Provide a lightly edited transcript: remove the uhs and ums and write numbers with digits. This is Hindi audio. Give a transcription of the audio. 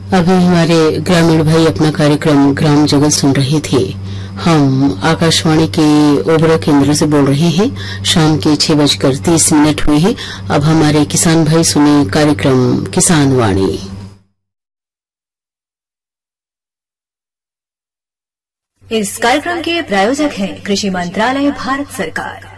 अभी हमारे ग्रामीण भाई अपना कार्यक्रम ग्राम जगत सुन रहे थे। हम आकाशवाणी के ओबरा केंद्र से बोल रहे हैं। शाम के 6:30 हुए हैं। अब हमारे किसान भाई सुने कार्यक्रम किसान वाणी। इस कार्यक्रम के प्रायोजक हैं कृषि मंत्रालय, भारत सरकार।